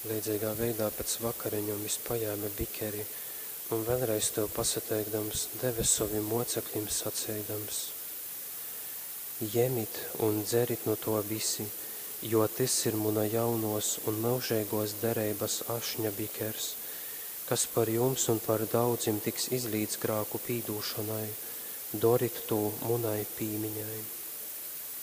Līdzīgā veidā pēc vakariņu viņš paņēma bikeri un vēlreiz to pasateikdams, deva saviem mocekļiem sacīdams: Ņemiet un dzerit no to visi, jo tas ir mana jaunos un mūžīgos derības ašņa bikers, kas par jums un par daudziem tiks izlīdz grāku pīdūšanai, doriet to munai pīmiņai.